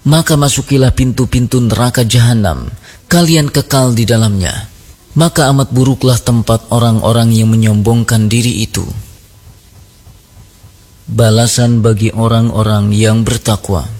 maka masukilah pintu-pintu neraka jahanam, kalian kekal di dalamnya. Maka amat buruklah tempat orang-orang yang menyombongkan diri itu. Balasan bagi orang-orang yang bertakwa.